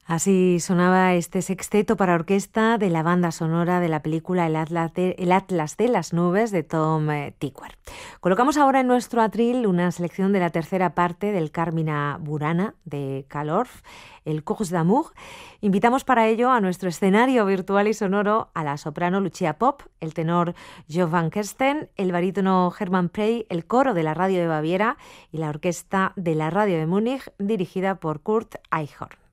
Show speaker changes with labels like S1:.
S1: Así sonaba este sexteto para orquesta de la banda sonora de la película El Atlas de las Nubes de Tom Tykwer. Colocamos ahora en nuestro atril una selección de la tercera parte del Carmina Burana de Carl Orff, el Cours d'amour. Invitamos para ello a nuestro escenario virtual y sonoro a la soprano Lucia Popp, el tenor Jo van Kersten, el barítono Hermann Prey, el coro de la Radio de Baviera y la orquesta de la Radio de Múnich dirigida por Kurt Eichhorn.